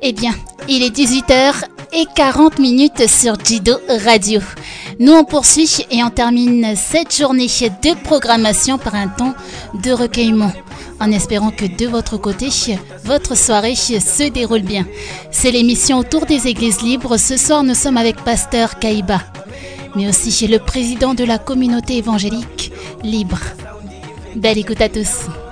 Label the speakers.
Speaker 1: Eh bien, il est 18h40 sur Jido Radio. Nous on poursuit et on termine cette journée de programmation par un temps de recueillement, en espérant que de votre côté, votre soirée se déroule bien. C'est l'émission Autour des Églises Libres. Ce soir, nous sommes avec Pasteur Kaïba, mais aussi le président de la communauté évangélique Libre. Belle écoute à tous.